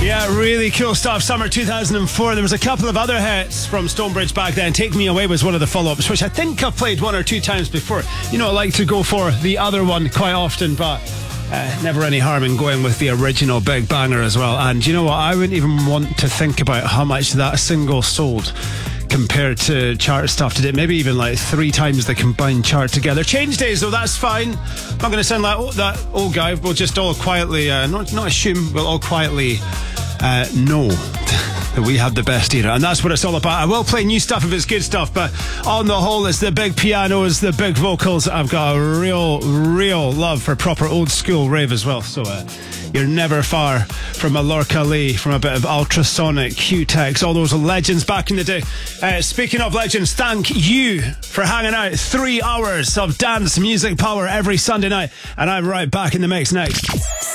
Yeah, really cool stuff. Summer 2004. There was a couple of other hits from Stonebridge back then. Take Me Away was one of the follow-ups, which I think I've played one or two times before. You know, I like to go for the other one quite often, but never any harm in going with the original big banger as well. And you know what? I wouldn't even want to think about how much that single sold compared to chart stuff today. Maybe even like 3 times the combined chart together. Change days though, that's fine. I'm not going to sound like that old guy. We'll just all quietly, not assume, we'll all quietly know that we have the best era, and that's what it's all about. I will play new stuff if it's good stuff, but on the whole, it's the big pianos, the big vocals. I've got a real love for proper old school rave as well, so you're never far from a Lorca Lee, from a bit of Ultrasonic, Q-Tex, all those legends back in the day. Speaking of legends, thank you for hanging out. 3 hours of dance music power every Sunday night, and I'm right back in the mix next.